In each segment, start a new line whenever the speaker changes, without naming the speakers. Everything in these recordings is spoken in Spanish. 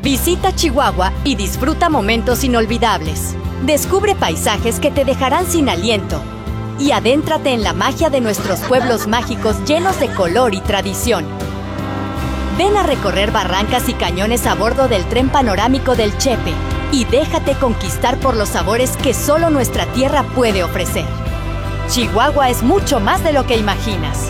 Visita Chihuahua y disfruta momentos inolvidables. Descubre paisajes que te dejarán sin aliento. Y adéntrate en la magia de nuestros pueblos mágicos llenos de color y tradición. Ven a recorrer barrancas y cañones a bordo del tren panorámico del Chepe y déjate conquistar por los sabores que solo nuestra tierra puede ofrecer. Chihuahua es mucho más de lo que imaginas.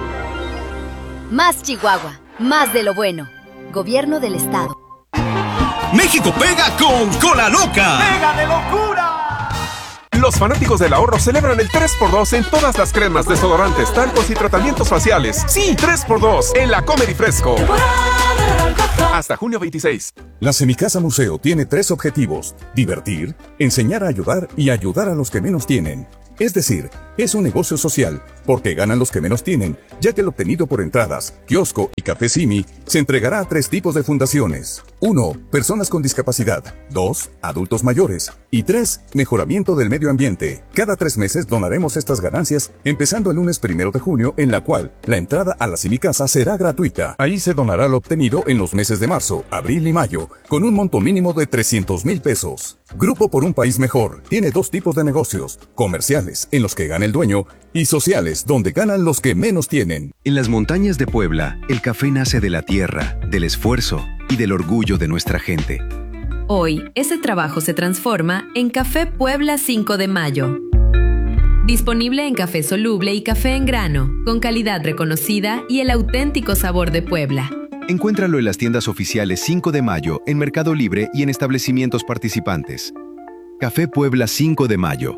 Más Chihuahua, más de lo bueno. Gobierno del Estado.
México pega con Cola Loca.
¡Pega de locura!
Los fanáticos del ahorro celebran el 3x2 en todas las cremas, desodorantes, talcos y tratamientos faciales. Sí, 3x2 en la Comer y Fresco. Hasta junio 26.
La Semicasa Museo tiene 3 objetivos: divertir, enseñar a ayudar y ayudar a los que menos tienen. Es decir, es un negocio social, porque ganan los que menos tienen, ya que el obtenido por entradas, kiosco y café Simi se entregará a 3 tipos de fundaciones. 1. Personas con discapacidad. 2. Adultos mayores. Y 3. Mejoramiento del medio ambiente. Cada 3 meses donaremos estas ganancias, empezando el lunes 1 de junio, en la cual la entrada a la Semicasa será gratuita. Ahí se donará lo obtenido en los meses de marzo, abril y mayo, con un monto mínimo de 300,000 pesos. Grupo por un País Mejor tiene 2 tipos de negocios: comerciales, en los que gana el dueño, y sociales, donde ganan los que menos tienen.
En las montañas de Puebla, el café nace de la tierra, del esfuerzo y del orgullo de nuestra gente.
Hoy, ese trabajo se transforma en Café Puebla 5 de Mayo. Disponible en café soluble y café en grano, con calidad reconocida y el auténtico sabor de Puebla.
Encuéntralo en las tiendas oficiales 5 de Mayo, en Mercado Libre y en establecimientos participantes. Café Puebla 5 de Mayo.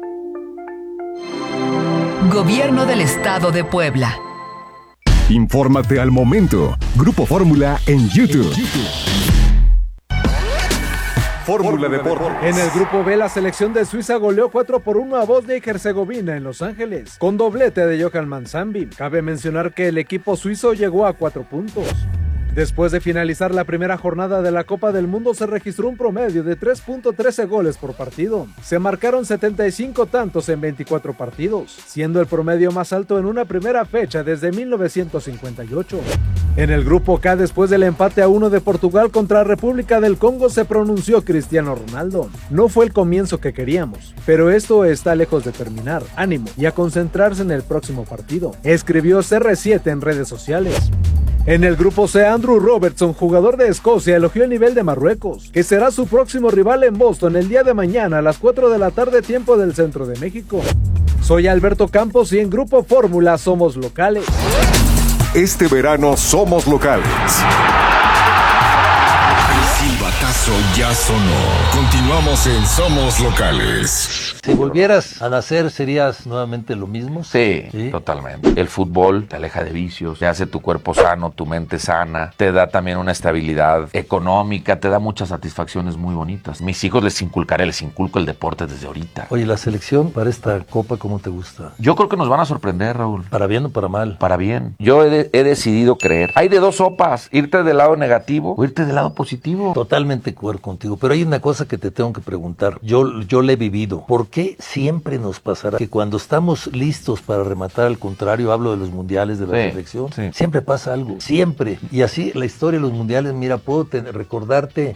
Gobierno del Estado de Puebla.
Infórmate al momento. Grupo Fórmula en YouTube.
Fórmula Deportes. En el grupo B, la selección de Suiza goleó 4-1 a Bosnia y Herzegovina en Los Ángeles, con doblete de Johan Manzambi. Cabe mencionar que el equipo suizo llegó a 4 puntos. Después de finalizar la primera jornada de la Copa del Mundo, se registró un promedio de 3.13 goles por partido. Se marcaron 75 tantos en 24 partidos, siendo el promedio más alto en una primera fecha desde 1958. En el grupo K, después del empate a 1 de Portugal contra República del Congo, se pronunció Cristiano Ronaldo. No fue el comienzo que queríamos, pero esto está lejos de terminar. Ánimo y a concentrarse en el próximo partido, escribió CR7 en redes sociales. En el grupo C, Andrew Robertson, jugador de Escocia, elogió el nivel de Marruecos, que será su próximo rival en Boston el día de mañana a las 4 de la tarde, tiempo del centro de México. Soy Alberto Campos y en Grupo Fórmula somos locales.
Este verano somos locales.
El silbatazo ya sonó. Continuamos en Somos Locales.
Si volvieras a nacer, ¿serías nuevamente lo mismo?
Sí, totalmente. El fútbol te aleja de vicios, te hace tu cuerpo sano, tu mente sana, te da también una estabilidad económica, te da muchas satisfacciones muy bonitas. Mis hijos les inculco el deporte desde ahorita.
Oye, ¿la selección para esta Copa cómo te gusta?
Yo creo que nos van a sorprender, Raúl.
¿Para bien o para mal?
Para bien. Yo he decidido creer. Hay de 2 sopas, irte del lado negativo o irte del lado positivo.
Totalmente de acuerdo contigo, pero hay una cosa que te tengo que preguntar. Yo la he vivido. ¿Por qué siempre nos pasará que cuando estamos listos para rematar al contrario, hablo de los mundiales de la selección, siempre pasa algo? Siempre. Y así la historia de los mundiales, mira, puedo recordarte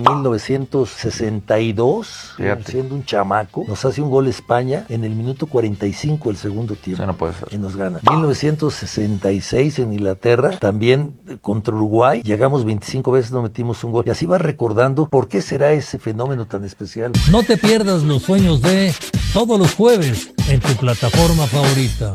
1962, siendo un chamaco, nos hace un gol España en el minuto 45 del segundo tiempo.
Eso no puede ser.
Y nos gana. 1966 en Inglaterra, también contra Uruguay, llegamos 25 veces, no metimos un gol. Y así vas recordando por qué será ese fenómeno tan especial.
No te pierdas los sueños de todos los jueves en tu plataforma favorita.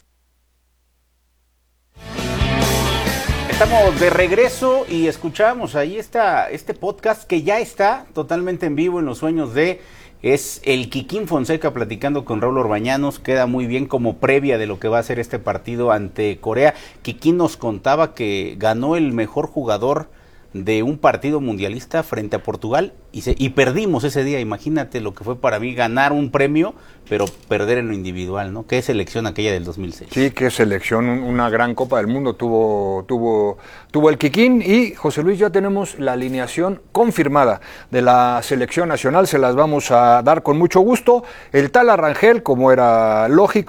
Estamos de regreso y escuchamos ahí este podcast que ya está totalmente en vivo en Los Sueños de... Es el Kikín Fonseca platicando con Raúl Orbañanos. Queda muy bien como previa de lo que va a ser este partido ante Corea. Kikín nos contaba que ganó el mejor jugador de un partido mundialista frente a Portugal y perdimos ese día. Imagínate lo que fue para mí ganar un premio, pero perder en lo individual, ¿no? Qué selección aquella del 2006.
Sí, qué selección, una gran Copa del Mundo tuvo el Kikín. Y José Luis, ya tenemos la alineación confirmada de la selección nacional, se las vamos a dar con mucho gusto. El Tala Rangel, como era lógico,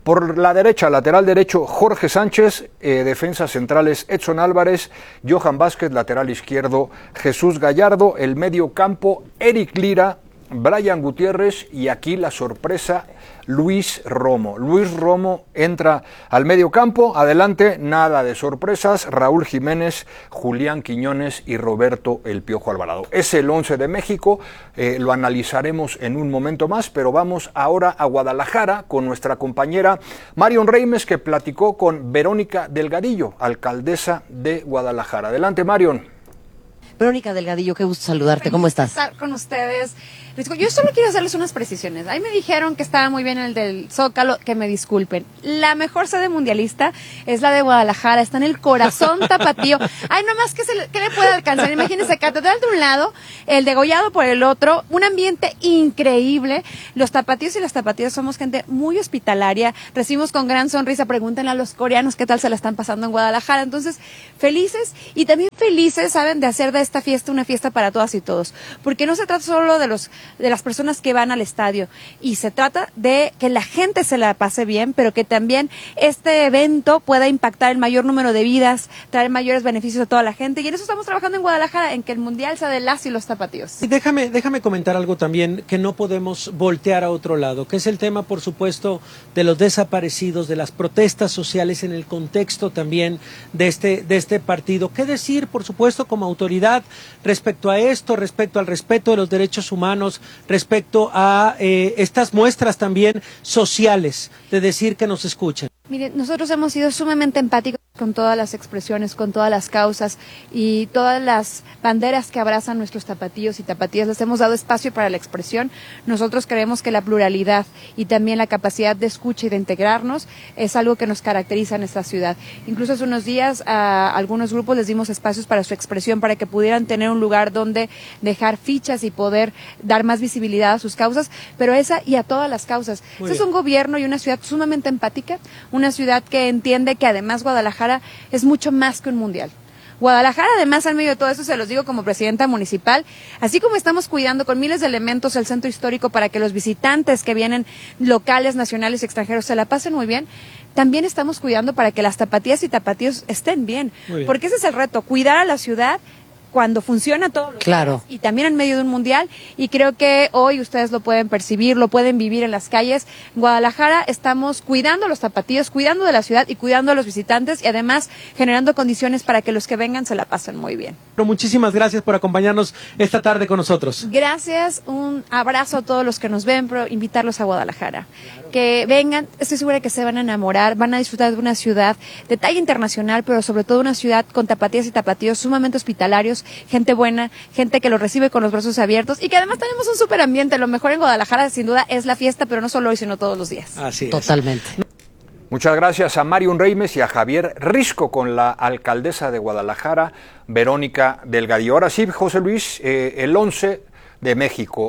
Por la derecha, lateral derecho, Jorge Sánchez, defensas centrales, Edson Álvarez, Johan Vázquez, lateral izquierdo, Jesús Gallardo, el medio campo, Eric Lira, Brian Gutiérrez y aquí la sorpresa, Luis Romo. Luis Romo entra al medio campo, adelante, nada de sorpresas, Raúl Jiménez, Julián Quiñones y Roberto El Piojo Alvarado. Es el 11 de México, lo analizaremos en un momento más, pero vamos ahora a Guadalajara con nuestra compañera Marion Reimes, que platicó con Verónica Delgadillo, alcaldesa de Guadalajara. Adelante, Marion.
Verónica Delgadillo, qué gusto saludarte, ¿cómo estás?
Estar con ustedes. Yo solo quiero hacerles unas precisiones. Ahí me dijeron que estaba muy bien el del Zócalo, que me disculpen. La mejor sede mundialista es la de Guadalajara, está en el corazón tapatío. Ay, nomás que le puede alcanzar. Imagínense, catedral de un lado, el degollado por el otro, un ambiente increíble. Los tapatíos y las tapatías somos gente muy hospitalaria, recibimos con gran sonrisa. Pregúntenle a los coreanos qué tal se la están pasando en Guadalajara. Entonces, felices y también felices, ¿saben?, de hacer de esta fiesta una fiesta para todas y todos. Porque no se trata solo de las personas que van al estadio, y se trata de que la gente se la pase bien, pero que también este evento pueda impactar el mayor número de vidas, traer mayores beneficios a toda la gente, y en eso estamos trabajando en Guadalajara, en que el mundial sea de las y los tapatíos.
Y déjame comentar algo también que no podemos voltear a otro lado, que es el tema, por supuesto, de los desaparecidos, de las protestas sociales en el contexto también de este partido. ¿Qué decir, por supuesto, como autoridad respecto a esto, respecto al respeto de los derechos humanos, respecto a estas muestras también sociales de decir que nos escuchen?
Mire, nosotros hemos sido sumamente empáticos con todas las expresiones, con todas las causas y todas las banderas que abrazan nuestros tapatíos y tapatías. Les hemos dado espacio para la expresión. Nosotros creemos que la pluralidad y también la capacidad de escucha y de integrarnos es algo que nos caracteriza en esta ciudad. Incluso hace unos días a algunos grupos les dimos espacios para su expresión, para que pudieran tener un lugar donde dejar fichas y poder dar más visibilidad a sus causas, pero esa y a todas las causas. Este es un gobierno y una ciudad sumamente empática, una ciudad que entiende que además Guadalajara es mucho más que un mundial. Guadalajara, además, en medio de todo eso, se los digo como presidenta municipal, así como estamos cuidando con miles de elementos el centro histórico para que los visitantes que vienen, locales, nacionales y extranjeros, se la pasen muy bien, también estamos cuidando para que las tapatías y tapatíos estén bien, porque ese es el reto, cuidar a la ciudad cuando funciona todo.
Claro.
Y también en medio de un mundial, y creo que hoy ustedes lo pueden percibir, lo pueden vivir en las calles. En Guadalajara estamos cuidando a los tapatíos, cuidando de la ciudad y cuidando a los visitantes, y además generando condiciones para que los que vengan se la pasen muy bien.
Pero muchísimas gracias por acompañarnos esta tarde con nosotros.
Gracias, un abrazo a todos los que nos ven, pero invitarlos a Guadalajara. Que vengan, estoy segura que se van a enamorar, van a disfrutar de una ciudad de talla internacional, pero sobre todo una ciudad con tapatías y tapatíos sumamente hospitalarios, gente buena, gente que los recibe con los brazos abiertos, y que además tenemos un súper ambiente. Lo mejor en Guadalajara sin duda es la fiesta, pero no solo hoy, sino todos los días.
Así es.
Totalmente.
Muchas gracias a Marion Reimes y a Javier Risco con la alcaldesa de Guadalajara, Verónica Delgadillo. Ahora sí, José Luis, el 11 de México.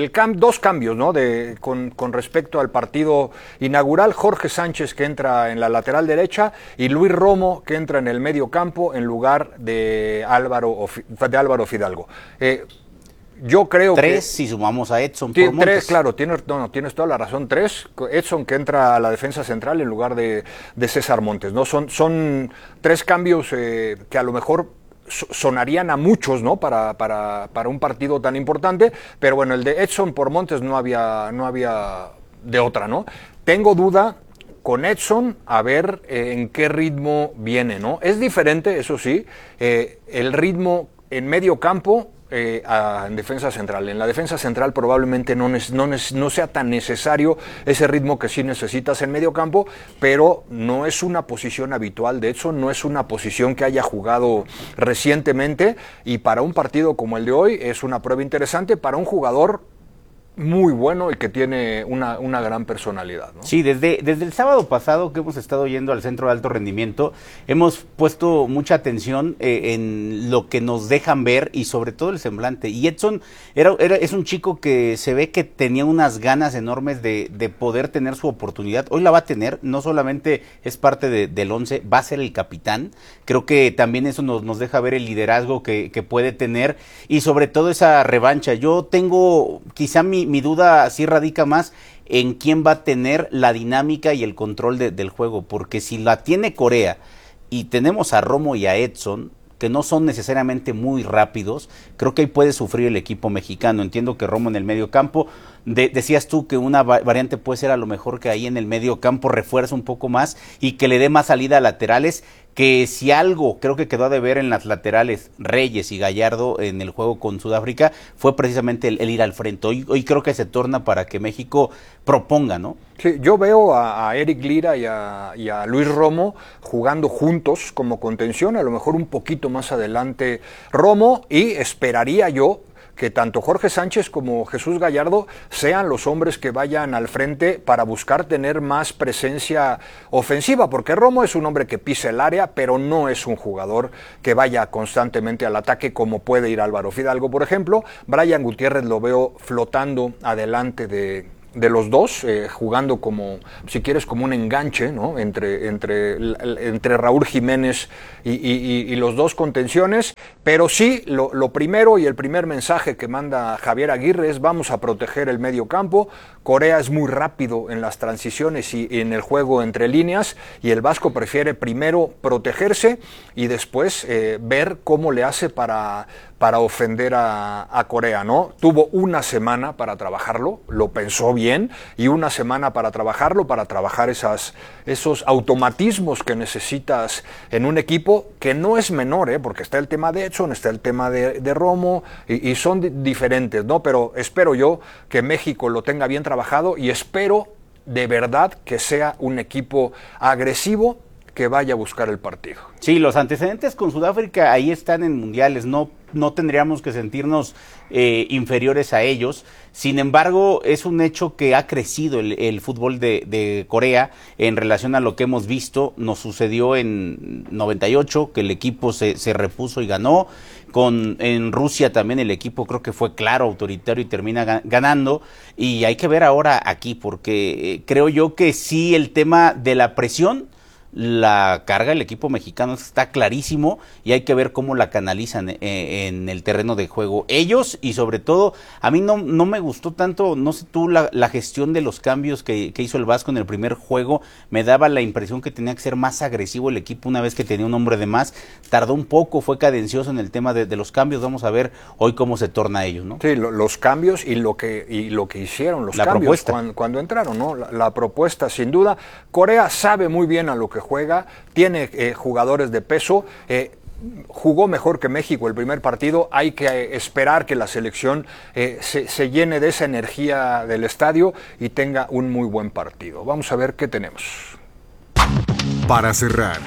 Dos cambios, ¿no? Con respecto al partido inaugural, Jorge Sánchez, que entra en la lateral derecha, y Luis Romo, que entra en el medio campo en lugar de Álvaro Fidalgo. Yo creo
tres, si sumamos a Edson
por
Montes.
Tres, claro, tienes toda la razón. Tres, Edson, que entra a la defensa central en lugar de César Montes, ¿no? Son tres cambios que a lo mejor sonarían a muchos, ¿no? Para un partido tan importante, pero bueno, el de Edson por Montes no había de otra, ¿no? Tengo duda con Edson a ver en qué ritmo viene, ¿no? Es diferente, eso sí, el ritmo en medio campo en defensa central. En la defensa central probablemente no sea tan necesario ese ritmo que sí necesitas en medio campo, pero no es una posición habitual de Edson, no es una posición que haya jugado recientemente, y para un partido como el de hoy es una prueba interesante para un jugador muy bueno y que tiene una gran personalidad, ¿no?
Sí, desde el sábado pasado que hemos estado yendo al centro de alto rendimiento, hemos puesto mucha atención en lo que nos dejan ver y sobre todo el semblante. Y Edson es un chico que se ve que tenía unas ganas enormes de poder tener su oportunidad. Hoy la va a tener, no solamente es parte del 11, va a ser el capitán. Creo que también eso nos deja ver el liderazgo que puede tener y sobre todo esa revancha. Yo tengo quizá mi duda sí radica más en quién va a tener la dinámica y el control del juego, porque si la tiene Corea y tenemos a Romo y a Edson, que no son necesariamente muy rápidos, creo que ahí puede sufrir el equipo mexicano. Entiendo que Romo en el medio campo, decías tú que una variante puede ser a lo mejor que ahí en el medio campo refuerza un poco más y que le dé más salida a laterales, que si algo creo que quedó a deber en las laterales Reyes y Gallardo en el juego con Sudáfrica fue precisamente el ir al frente. Hoy creo que se torna para que México proponga, ¿no?
Sí, yo veo a Eric Lira y a Luis Romo jugando juntos como contención, a lo mejor un poquito más adelante Romo, y esperaría yo que tanto Jorge Sánchez como Jesús Gallardo sean los hombres que vayan al frente para buscar tener más presencia ofensiva, porque Romo es un hombre que pisa el área, pero no es un jugador que vaya constantemente al ataque como puede ir Álvaro Fidalgo, por ejemplo. Brian Gutiérrez lo veo flotando adelante de los dos, jugando como, si quieres, como un enganche, ¿no? entre Raúl Jiménez y los dos contenciones, pero sí, lo primero y el primer mensaje que manda Javier Aguirre es: vamos a proteger el medio campo. Corea es muy rápido en las transiciones y en el juego entre líneas, y el Vasco prefiere primero protegerse y después ver cómo le hace para ofender a Corea, ¿no? Tuvo una semana para trabajarlo, lo pensó bien, y una semana para trabajarlo, para trabajar esos automatismos que necesitas en un equipo que no es menor, porque está el tema de Edson, está el tema de Romo, y son diferentes, ¿no? Pero espero yo que México lo tenga bien trabajado, y espero de verdad que sea un equipo agresivo que vaya a buscar el partido.
Sí, los antecedentes con Sudáfrica ahí están en mundiales, no tendríamos que sentirnos inferiores a ellos. Sin embargo, es un hecho que ha crecido el fútbol de Corea en relación a lo que hemos visto. Nos sucedió en 98, que el equipo se repuso y ganó. En Rusia también el equipo creo que fue claro, autoritario, y termina ganando. Y hay que ver ahora aquí, porque creo yo que sí, el tema de la presión la carga el equipo mexicano, está clarísimo, y hay que ver cómo la canalizan en el terreno de juego ellos, y sobre todo a mí no me gustó tanto, no sé tú, la gestión de los cambios que hizo el Vasco en el primer juego. Me daba la impresión que tenía que ser más agresivo el equipo una vez que tenía un hombre de más. Tardó un poco, fue cadencioso en el tema de los cambios. Vamos a ver hoy cómo se torna ellos, ¿no?
Sí, los cambios y lo que hicieron, los cambios cuando entraron, ¿no? La propuesta, sin duda. Corea sabe muy bien a lo que juega, tiene jugadores de peso, jugó mejor que México el primer partido. Hay que esperar que la selección se llene de esa energía del estadio y tenga un muy buen partido. Vamos a ver qué tenemos.
Para cerrar,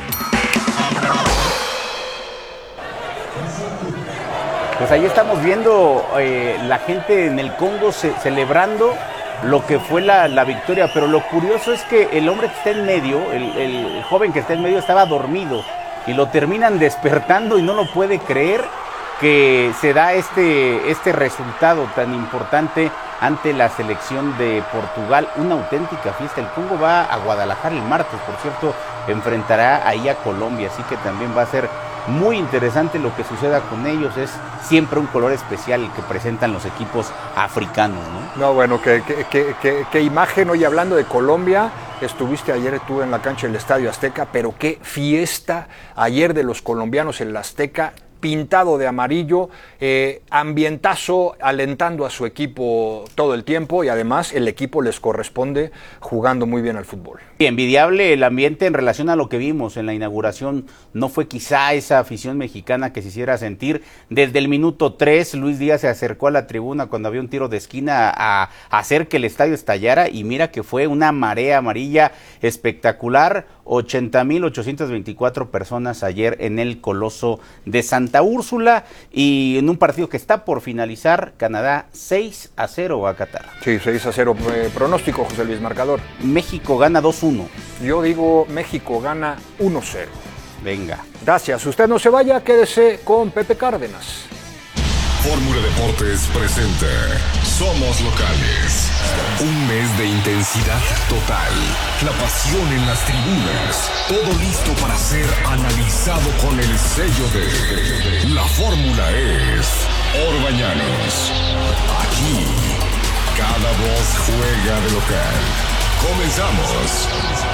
pues ahí estamos viendo la gente en el Congo celebrando lo que fue la victoria, pero lo curioso es que el hombre que está en medio, el joven que está en medio, estaba dormido y lo terminan despertando y no lo puede creer que se da este resultado tan importante ante la selección de Portugal. Una auténtica fiesta. El Congo va a Guadalajara el martes, por cierto, enfrentará ahí a Colombia, así que también va a ser muy interesante lo que suceda con ellos. Es siempre un color especial el que presentan los equipos africanos, ¿no?
No, bueno, qué imagen. Hoy hablando de Colombia, estuviste ayer tú en la cancha del Estadio Azteca, pero qué fiesta ayer de los colombianos en la Azteca, pintado de amarillo, ambientazo, alentando a su equipo todo el tiempo, y además el equipo les corresponde jugando muy bien al fútbol.
Y envidiable el ambiente en relación a lo que vimos en la inauguración. No fue quizá esa afición mexicana que se hiciera sentir. Desde el minuto 3, Luis Díaz se acercó a la tribuna cuando había un tiro de esquina a hacer que el estadio estallara, y mira que fue una marea amarilla espectacular. 80,824 personas ayer en el Coloso de Santa Úrsula, y en un partido que está por finalizar. Canadá 6-0 a Qatar.
Sí, 6-0. Pronóstico, José Luis, marcador.
México gana 2-1.
Yo digo México gana 1-0.
Venga.
Gracias. Usted no se vaya, quédese con Pepe Cárdenas.
Fórmula Deportes presenta Somos Locales. Un mes de intensidad total. La pasión en las tribunas. Todo listo para ser analizado con el sello de La Fórmula es Orbañanos. Aquí, cada voz juega de local. Comenzamos.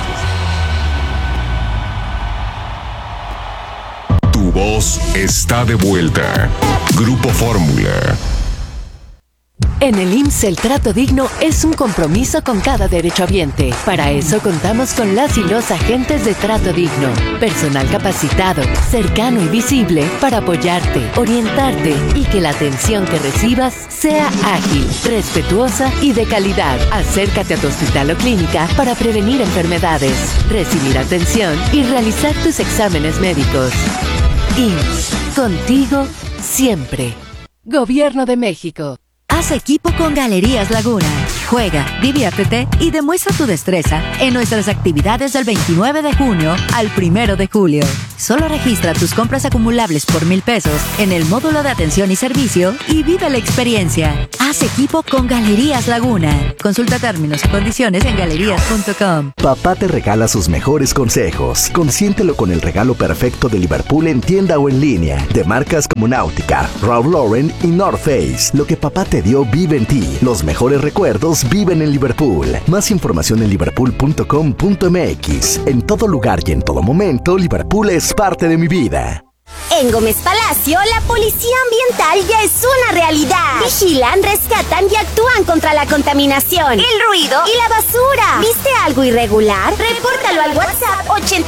Tu voz está de vuelta. Grupo Fórmula.
En el IMSS el trato digno es un compromiso con cada derechohabiente. Para eso contamos con las y los agentes de trato digno. Personal capacitado, cercano y visible para apoyarte, orientarte y que la atención que recibas sea ágil, respetuosa y de calidad. Acércate a tu hospital o clínica para prevenir enfermedades, recibir atención y realizar tus exámenes médicos. IMSS, contigo siempre. Gobierno de México.
Haz equipo con Galerías Laguna. Juega, diviértete y demuestra tu destreza en nuestras actividades del 29 de junio al 1 de julio. Solo registra tus compras acumulables por 1,000 pesos en el módulo de atención y servicio y vive la experiencia. Haz equipo con Galerías Laguna. Consulta términos y condiciones en galerías.com.
Papá te regala sus mejores consejos. Consiéntelo con el regalo perfecto de Liverpool en tienda o en línea. De marcas como Nautica, Ralph Lauren y North Face. Lo que papá te dio vive en ti. Los mejores recuerdos viven en Liverpool. Más información en liverpool.com.mx. En todo lugar y en todo momento, Liverpool es parte de mi vida.
En Gómez Palacio, la policía ambiental ya es una realidad. Vigilan, rescatan y actúan contra la contaminación, el ruido y la basura. ¿Viste algo irregular? Repórtalo al WhatsApp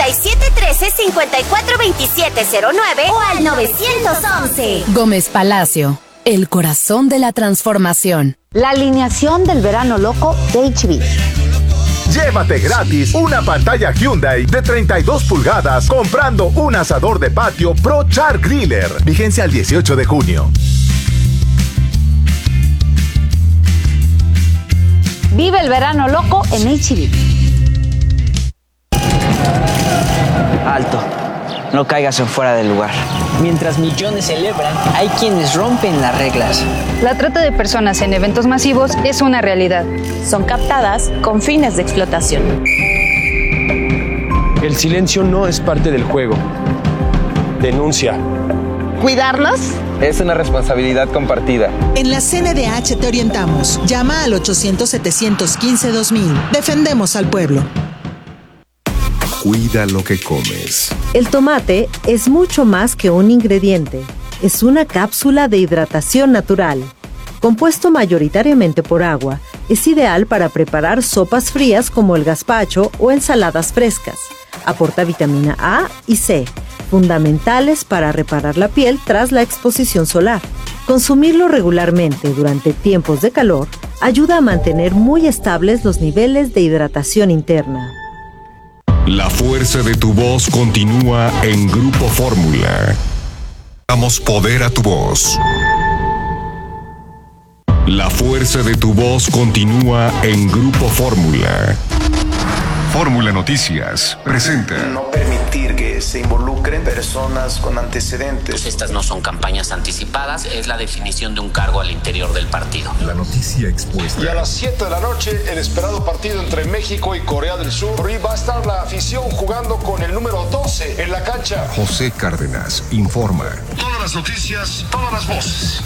8713-542709 o al 911.
Gómez Palacio, el corazón de la transformación.
La alineación del verano loco de HB.
Llévate gratis una pantalla Hyundai de 32 pulgadas comprando un asador de patio Pro Char Griller. Vigencia al 18 de junio.
Vive el verano loco en HB.
Alto. No caigas en fuera del lugar. Mientras millones celebran, hay quienes rompen las reglas.
La trata de personas en eventos masivos es una realidad.
Son captadas con fines de explotación.
El silencio no es parte del juego. Denuncia.
¿Cuidarlos?
Es una responsabilidad compartida.
En la CNDH te orientamos. Llama al 800-715-2000. Defendemos al pueblo.
Cuida lo que comes.
El tomate es mucho más que un ingrediente. Es una cápsula de hidratación natural. Compuesto mayoritariamente por agua, es ideal para preparar sopas frías como el gazpacho o ensaladas frescas. Aporta vitamina A y C, fundamentales para reparar la piel tras la exposición solar. Consumirlo regularmente durante tiempos de calor ayuda a mantener muy estables los niveles de hidratación interna.
La fuerza de tu voz continúa en Grupo Fórmula. Damos poder a tu voz. La fuerza de tu voz continúa en Grupo Fórmula. Fórmula Noticias presenta.
No permitir que se involucren personas con antecedentes.
Pues estas no son campañas anticipadas, es la definición de un cargo al interior del partido.
La noticia expuesta.
Y a las 7 de la noche, el esperado partido entre México y Corea del Sur. Por ahí va a estar la afición jugando con el número 12 en la cancha.
José Cárdenas informa.
Todas las noticias, todas las voces.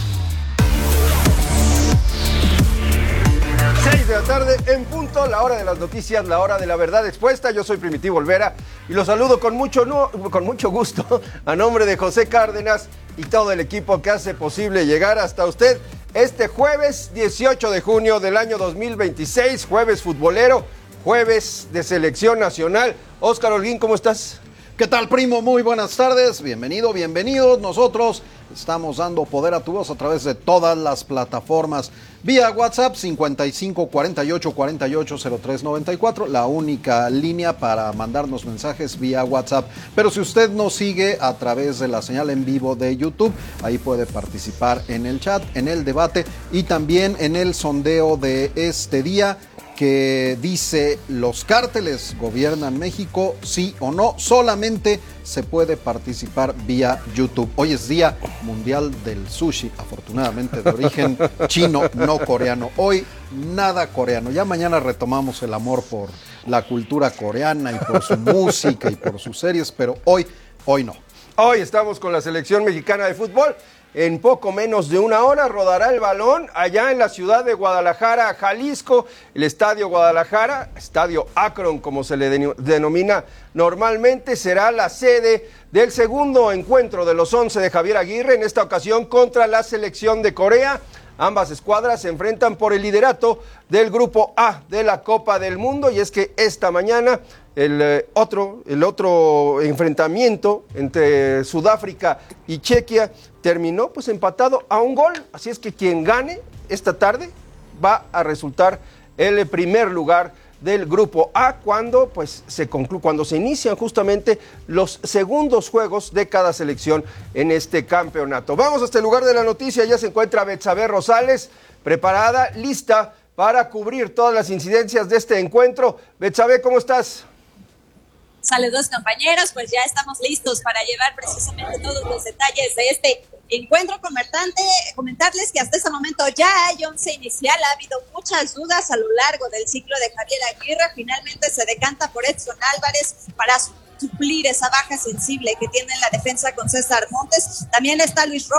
6 de la tarde en punto, la hora de las noticias, la hora de la verdad expuesta. Yo soy Primitivo Olvera y los saludo con mucho gusto a nombre de José Cárdenas y todo el equipo que hace posible llegar hasta usted este jueves 18 de junio del año 2026, jueves futbolero, jueves de selección nacional. Óscar Holguín, ¿cómo estás?
¿Qué tal, primo? Muy buenas tardes, bienvenidos. Nosotros estamos dando poder a tu voz a través de todas las plataformas. Vía WhatsApp 55 48 48 03 94, la única línea para mandarnos mensajes vía WhatsApp. Pero si usted nos sigue a través de la señal en vivo de YouTube, ahí puede participar en el chat, en el debate y también en el sondeo de este día, que dice: ¿los cárteles gobiernan México, sí o no? Solamente se puede participar vía YouTube. Hoy es Día Mundial del Sushi, afortunadamente de origen chino, no coreano. Hoy nada coreano. Ya mañana retomamos el amor por la cultura coreana y por su música y por sus series, pero hoy no.
Hoy estamos con la selección mexicana de fútbol en poco menos de una hora rodará el balón allá en la ciudad de Guadalajara, Jalisco, el Estadio Guadalajara, Estadio Akron como se le denomina normalmente, será la sede del segundo encuentro de los 11 de Javier Aguirre, en esta ocasión contra la selección de Corea. Ambas escuadras se enfrentan por el liderato del Grupo A de la Copa del Mundo, y es que esta mañana el otro enfrentamiento entre Sudáfrica y Chequia terminó pues empatado a un gol, así es que quien gane esta tarde va a resultar el primer lugar del Grupo A cuando se inician justamente los segundos juegos de cada selección en este campeonato. Vamos hasta el lugar de la noticia, ya se encuentra Betsabe Rosales, preparada, lista para cubrir todas las incidencias de este encuentro. Betsabe, ¿cómo estás?
Saludos, compañeros, pues ya estamos listos para llevar precisamente todos los detalles de este encuentro. Comentarles que hasta este momento ya hay 11 inicial, ha habido muchas dudas a lo largo del ciclo de Javier Aguirre, finalmente se decanta por Edson Álvarez para suplir esa baja sensible que tiene en la defensa con César Montes, también está Luis Rojas.